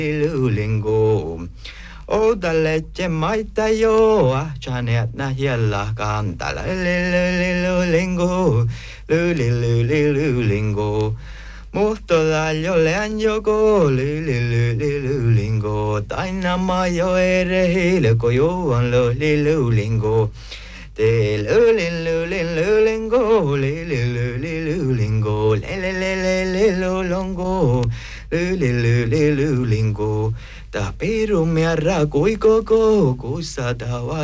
Lingo. O dalle maita yo, chanet na hiela canta lingo, lingo. Musto daglio le anjogo, lingo. Taina mayo ere le coyo an lo lingo. Te lingo, lingo, longo, lingo. Ta pero me arraco y coco, cosa